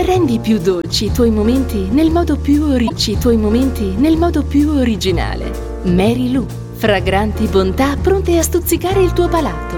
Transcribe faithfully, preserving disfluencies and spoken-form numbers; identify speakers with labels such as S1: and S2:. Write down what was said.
S1: Rendi più dolci i tuoi momenti nel modo più orici i tuoi momenti nel modo più originale. Mary Lou, fragranti bontà pronte a stuzzicare il tuo palato.